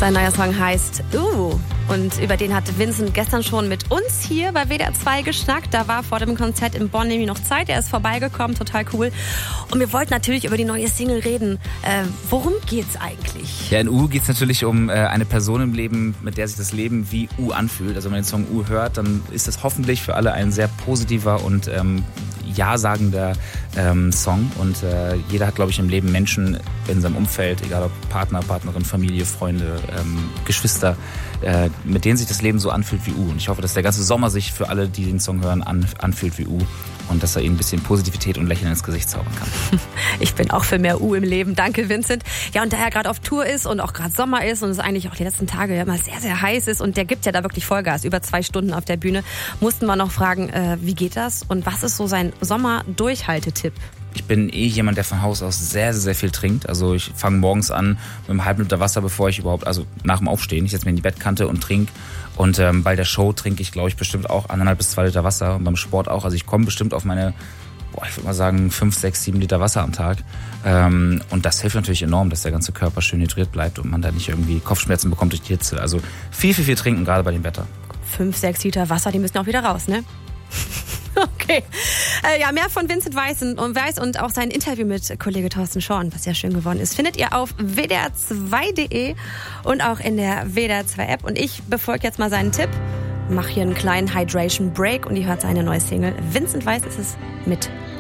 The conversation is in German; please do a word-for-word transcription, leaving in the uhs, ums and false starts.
Sein neuer Song heißt Uh und über den hat Vincent gestern schon mit uns hier bei W D R zwei geschnackt. Da war vor dem Konzert in Bonn nämlich noch Zeit. Er ist vorbeigekommen, total cool. Und wir wollten natürlich über die neue Single reden. Äh, worum geht's eigentlich? Ja, in U geht's natürlich um äh, eine Person im Leben, mit der sich das Leben wie U anfühlt. Also wenn man den Song U hört, dann ist das hoffentlich für alle ein sehr positiver und ähm, ja-sagender ähm, Song. Und äh, jeder hat, glaube ich, im Leben Menschen in seinem Umfeld, egal ob Partner, Partnerin, Familie, Freunde, ähm, Geschwister, äh, mit denen sich das Leben so anfühlt wie U. Und ich hoffe, dass der ganze Sommer sich für alle, die den Song hören, an, anfühlt wie U. Und dass er ihnen ein bisschen Positivität und Lächeln ins Gesicht zaubern kann. Ich bin auch für mehr U im Leben. Danke, Vincent. Ja, und da er gerade auf Tour ist und auch gerade Sommer ist und es eigentlich auch die letzten Tage immer sehr, sehr heiß ist und der gibt ja da wirklich Vollgas, über zwei Stunden auf der Bühne, mussten wir noch fragen, äh, wie geht das und was ist so sein Sommer-Durchhaltetipp? Ich bin eh jemand, der von Haus aus sehr, sehr, sehr viel trinkt. Also ich fange morgens an mit einem halben Liter Wasser, bevor ich überhaupt, also nach dem Aufstehen, ich setze mir in die Bettkante und trinke. Und ähm, bei der Show trinke ich, glaube ich, bestimmt auch anderthalb bis zwei Liter Wasser und beim Sport auch. Also ich komme bestimmt auf meine, boah, ich würde mal sagen, fünf, sechs, sieben Liter Wasser am Tag. Ähm, und das hilft natürlich enorm, dass der ganze Körper schön hydriert bleibt und man da nicht irgendwie Kopfschmerzen bekommt durch die Hitze. Also viel, viel, viel trinken, gerade bei dem Wetter. Fünf, sechs Liter Wasser, die müssen auch wieder raus, ne? Okay. Äh, ja, mehr von Vincent Weiss und, Weiss und auch sein Interview mit Kollege Thorsten Schorn, was ja schön geworden ist, findet ihr auf w d r zwei punkt d e und auch in der W D R zwei App. Und ich befolge jetzt mal seinen Tipp, mache hier einen kleinen Hydration Break und ihr hört seine neue Single. Vincent Weiss ist es mit